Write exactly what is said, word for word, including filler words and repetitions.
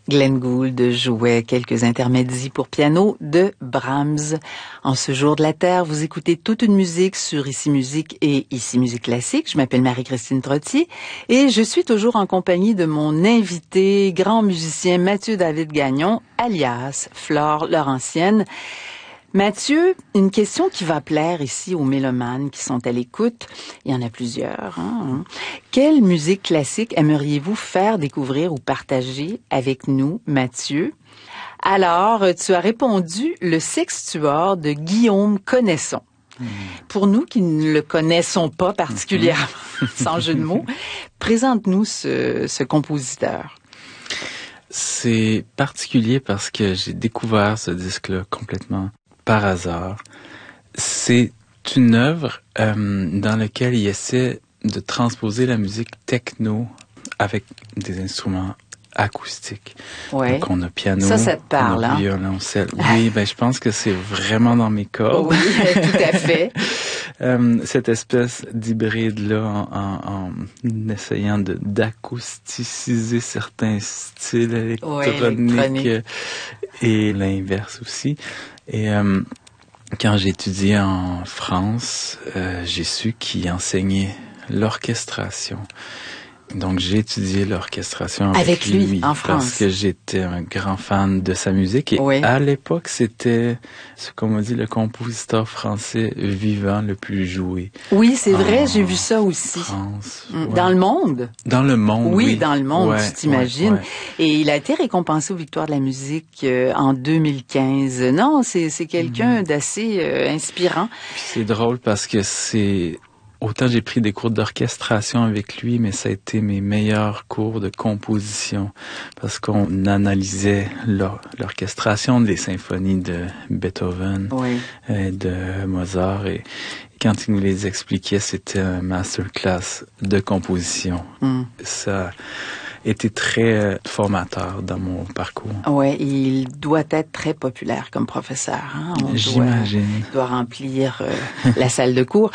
Glenn Gould jouait quelques intermédiaires pour piano de Brahms. En ce jour de la Terre, vous écoutez toute une musique sur Ici Musique et Ici Musique Classique. Je m'appelle Marie-Christine Trottier et je suis toujours en compagnie de mon invité, grand musicien Mathieu David Gagnon, alias Flore Laurentienne. Mathieu, une question qui va plaire ici aux mélomanes qui sont à l'écoute. Il y en a plusieurs. Hein? Quelle musique classique aimeriez-vous faire découvrir ou partager avec nous, Mathieu? Alors, tu as répondu le Sextuor de Guillaume Connaisson. Mmh. Pour nous qui ne le connaissons pas particulièrement, mmh. sans jeu de mots, présente-nous ce, ce compositeur. C'est particulier parce que j'ai découvert ce disque-là complètement par hasard. C'est une œuvre euh, dans laquelle il essaie de transposer la musique techno avec des instruments acoustiques. Ouais. Donc on a piano, ça, ça te parle, on a hein? violoncelle. Oui, ben je pense que c'est vraiment dans mes cordes. Oui, tout à fait. euh, cette espèce d'hybride-là en, en, en essayant de d'acousticiser certains styles électroniques, ouais, électronique. Et l'inverse aussi. Et euh, quand j'ai étudié en France, euh, j'ai su qu'il enseignait l'orchestration. Donc j'ai étudié l'orchestration avec, avec lui, lui en France. Parce que j'étais un grand fan de sa musique. Et oui. à l'époque, c'était ce qu'on m'a dit le compositeur français vivant le plus joué. Oui, c'est vrai, j'ai vu ça aussi. France, ouais. Dans le monde? Dans le monde, oui. Oui, dans le monde, ouais, tu t'imagines. Ouais, ouais. Et il a été récompensé aux Victoires de la musique euh, en deux mille quinze. Non, c'est, c'est quelqu'un mmh. d'assez euh, inspirant. Puis c'est drôle parce que c'est... Autant j'ai pris des cours d'orchestration avec lui, mais ça a été mes meilleurs cours de composition parce qu'on analysait l'or- l'orchestration des symphonies de Beethoven oui. et de Mozart. Et quand il nous les expliquait, c'était un masterclass de composition. Mm. Ça était très formateur dans mon parcours. Oui, il doit être très populaire comme professeur. Hein? On J'imagine. Doit, doit remplir euh, la salle de cours.